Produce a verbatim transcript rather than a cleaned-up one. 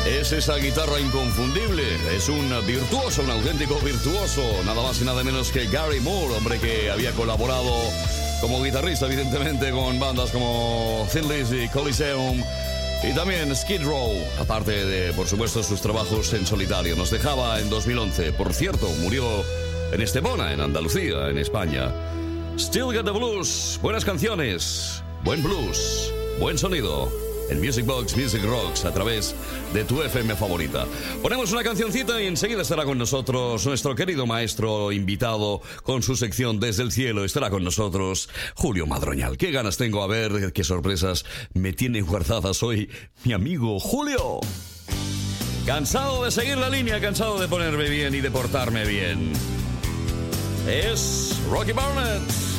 Es esa guitarra inconfundible, es un virtuoso, un auténtico virtuoso, nada más y nada menos que Gary Moore, hombre que había colaborado como guitarrista, evidentemente, con bandas como Thin Lizzy, Coliseum y también Skid Row, aparte de, por supuesto, sus trabajos en solitario. Nos dejaba en dos mil once, por cierto, murió en Estepona, en Andalucía, en España. Still Got the Blues, buenas canciones, buen blues, buen sonido. En Music Box, Music Rocks, a través de tu F M favorita. Ponemos una cancioncita y enseguida estará con nosotros nuestro querido maestro invitado con su sección Desde el Cielo. Estará con nosotros Julio Madroñal. Qué ganas tengo, a ver qué sorpresas me tiene guardadas hoy mi amigo Julio. Cansado de seguir la línea, cansado de ponerme bien y de portarme bien. Es Rocky Barnett.